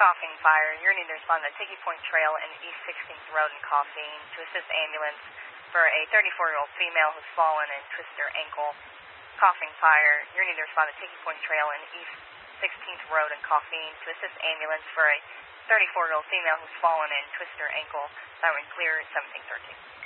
Coughing fire. You're needing to respond to Tiki Point Trail and East 16th Road in Coughing to assist ambulance for a 34-year-old female who's fallen and twisted her ankle. Coughing fire. You're needing to respond to Tiki Point Trail and East 16th Road in Coughing to assist ambulance for a 34-year-old female who's fallen and twisted her ankle. Siren clear, 1713.